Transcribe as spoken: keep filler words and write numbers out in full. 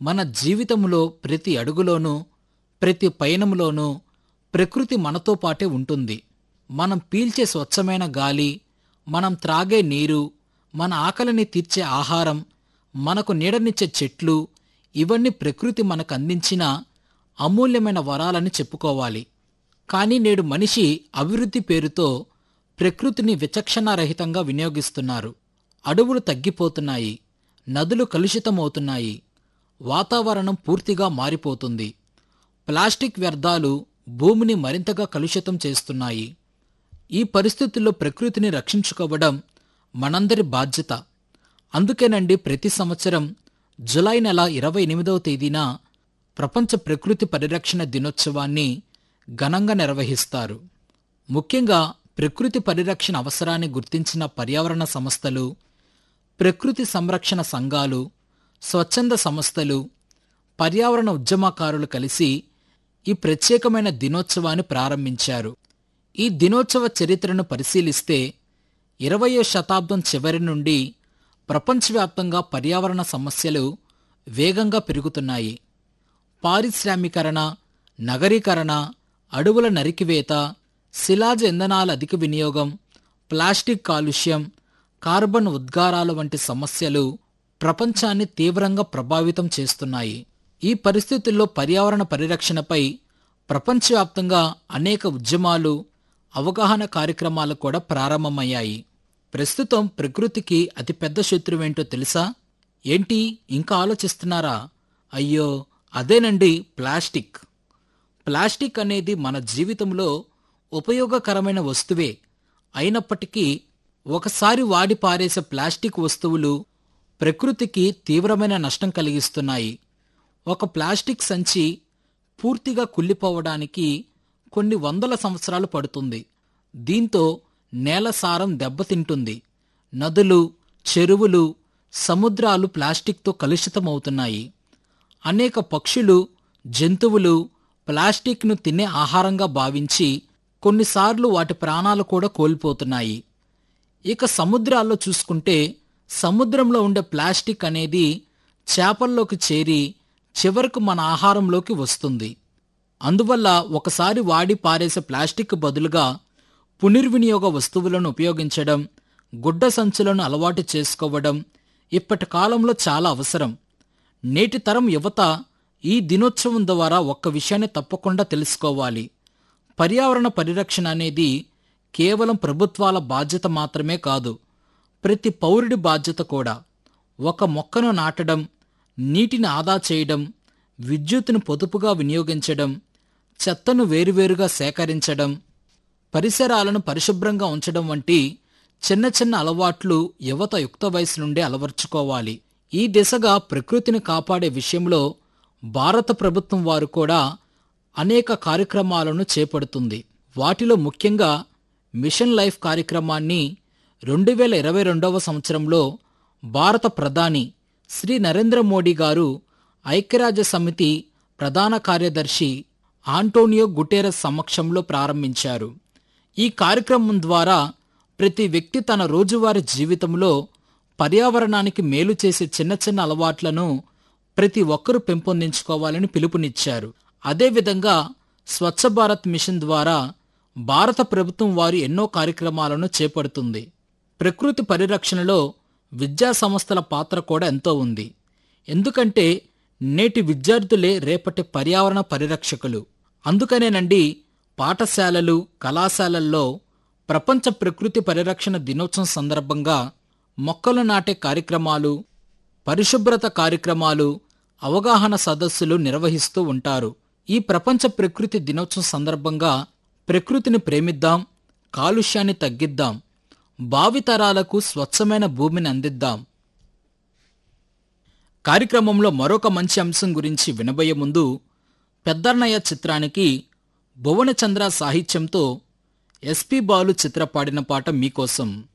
మన జీవితంలో ప్రతి అడుగులోనూ, ప్రతి పయనంలోనూ ప్రకృతి మనతో పాటే ఉంటుంది. మనం పీల్చే స్వచ్ఛమైన గాలి, మనం త్రాగే నీరు, మన ఆకలిని తీర్చే ఆహారం, మనకు నీడనిచ్చే చెట్లు, ఇవన్నీ ప్రకృతి మనకు అందించిన అమూల్యమైన వరాలని చెప్పుకోవాలి. కానీ నేడు మనిషి అభివృద్ధి పేరుతో ప్రకృతిని విచక్షణారహితంగా వినియోగిస్తున్నారు. అడవులు తగ్గిపోతున్నాయి, నదులు కలుషితమవుతున్నాయి, వాతావరణం పూర్తిగా మారిపోతుంది. ప్లాస్టిక్ వ్యర్థాలు భూమిని మరింతగా కలుషితం చేస్తున్నాయి. ఈ పరిస్థితుల్లో ప్రకృతిని రక్షించుకోవడం మనందరి బాధ్యత. అందుకేనండి ప్రతి సంవత్సరం జులై నెల ఇరవై ఎనిమిదవ తేదీన ప్రపంచ ప్రకృతి పరిరక్షణ దినోత్సవాన్ని ఘనంగా నిర్వహిస్తారు. ముఖ్యంగా ప్రకృతి పరిరక్షణ అవసరాన్ని గుర్తించిన పర్యావరణ సంస్థలు, ప్రకృతి సంరక్షణ సంఘాలు, స్వచ్ఛంద సంస్థలు, పర్యావరణ ఉద్యమకారులు కలిసి ఈ ప్రత్యేకమైన దినోత్సవాన్ని ప్రారంభించారు. ఈ దినోత్సవ చరిత్రను పరిశీలిస్తే ఇరవయో శతాబ్దం చివరి నుండి ప్రపంచవ్యాప్తంగా పర్యావరణ సమస్యలు వేగంగా పెరుగుతున్నాయి. పారిశ్రామీకరణ, నగరీకరణ, అడవుల నరికివేత, శిలాజ ఇంధనాల అధిక వినియోగం, ప్లాస్టిక్ కాలుష్యం, కార్బన్ ఉద్గారాల వంటి సమస్యలు ప్రపంచాన్ని తీవ్రంగా ప్రభావితం చేస్తున్నాయి. ఈ పరిస్థితుల్లో పర్యావరణ పరిరక్షణపై ప్రపంచవ్యాప్తంగా అనేక ఉద్యమాలు, అవగాహన కార్యక్రమాలు కూడా ప్రారంభమయ్యాయి. ప్రస్తుతం ప్రకృతికి అతిపెద్ద శత్రువేంటో తెలుసా? ఏంటి ఇంకా ఆలోచిస్తున్నారా? అయ్యో, అదేనండి ప్లాస్టిక్. ప్లాస్టిక్ అనేది మన జీవితంలో ఉపయోగకరమైన వస్తువే అయినప్పటికీ ఒకసారి వాడి పారేసే ప్లాస్టిక్ వస్తువులు ప్రకృతికి తీవ్రమైన నష్టం కలిగిస్తున్నాయి. ఒక ప్లాస్టిక్ సంచి పూర్తిగా కుళ్ళిపోవడానికి కొన్ని వందల సంవత్సరాలు పడుతుంది. దీంతో నేల సారం దెబ్బతింటుంది. నదులు, చెరువులు, సముద్రాలు ప్లాస్టిక్తో కలుషితమవుతున్నాయి. అనేక పక్షులు, జంతువులు ప్లాస్టిక్ను తినే ఆహారంగా భావించి కొన్నిసార్లు వాటి ప్రాణాలు కూడా కోల్పోతున్నాయి. ఇక సముద్రాల్లో చూసుకుంటే సముద్రంలో ఉండే ప్లాస్టిక్ అనేది చేపల్లోకి చేరి చివరకు మన ఆహారంలోకి వస్తుంది. అందువల్ల ఒకసారి వాడి పారేసే ప్లాస్టిక్ బదులుగా పునర్వినియోగ వస్తువులను ఉపయోగించడం, గుడ్డ సంచులను అలవాటు చేసుకోవడం ఇప్పటి కాలంలో చాలా అవసరం. నేటి తరం యువత ఈ దినోత్సవం ద్వారా ఒక్క విషయాన్ని తప్పకుండా తెలుసుకోవాలి. పర్యావరణ పరిరక్షణ అనేది కేవలం ప్రభుత్వాల బాధ్యత మాత్రమే కాదు, ప్రతి పౌరుడి బాధ్యత కూడా. ఒక మొక్కను నాటడం, నీటిని ఆదా చేయడం, విద్యుత్తును పొదుపుగా వినియోగించడం, చెత్తను వేరువేరుగా సేకరించడం, పరిసరాలను పరిశుభ్రంగా ఉంచడం వంటి చిన్న చిన్న అలవాట్లు యువత యుక్త వయసు నుండి అలవర్చుకోవాలి. ఈ దిశగా ప్రకృతిని కాపాడే విషయంలో భారత ప్రభుత్వం వారు కూడా అనేక కార్యక్రమాలను చేపడుతుంది. వాటిలో ముఖ్యంగా మిషన్ లైఫ్ కార్యక్రమాన్ని రెండు వేల ఇరవై రెండవ సంవత్సరంలో భారత ప్రధాని శ్రీ నరేంద్ర మోడీ గారు ఐక్యరాజ్య సమితి ప్రధాన కార్యదర్శి ఆంటోనియో గుటెరస్ సమక్షంలో ప్రారంభించారు. ఈ కార్యక్రమం ద్వారా ప్రతి వ్యక్తి తన రోజువారీ జీవితంలో పర్యావరణానికి మేలు చేసే చిన్న చిన్న అలవాట్లను ప్రతి ఒక్కరూ పెంపొందించుకోవాలని పిలుపునిచ్చారు. అదేవిధంగా స్వచ్ఛ భారత్ మిషన్ ద్వారా భారత ప్రభుత్వం వారు ఎన్నో కార్యక్రమాలను చేపడుతుంది. ప్రకృతి పరిరక్షణలో విద్యా సంస్థల పాత్ర కూడా ఎంతో ఉంది. ఎందుకంటే నేటి విద్యార్థులే రేపటి పర్యావరణ పరిరక్షకులు. అందుకనేనండి పాఠశాలలు, కళాశాలల్లో ప్రపంచ ప్రకృతి పరిరక్షణ దినోత్సవం సందర్భంగా మొక్కలు నాటే కార్యక్రమాలు, పరిశుభ్రత కార్యక్రమాలు, అవగాహన సదస్సులు నిర్వహిస్తూ ఉంటారు. ఈ ప్రపంచ ప్రకృతి దినోత్సవం సందర్భంగా ప్రకృతిని ప్రేమిద్దాం, కాలుష్యాన్ని తగ్గిద్దాం, భావితరాలకు స్వచ్ఛమైన భూమిని అందిద్దాం. కార్యక్రమంలో మరొక మంచి అంశం గురించి వినబోయే ముందు పెద్దన్నయ్య చిత్రానికి భువనచంద్ర సాహిత్యంతో ఎస్పి బాలు చిత్ర పాడిన పాట మీకోసం.